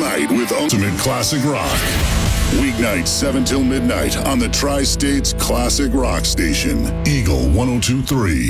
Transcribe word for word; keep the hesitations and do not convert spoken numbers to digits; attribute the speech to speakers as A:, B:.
A: night with Ultimate Classic Rock. Weeknights seven till midnight on the Tri-States Classic Rock Station, Eagle one oh two point three.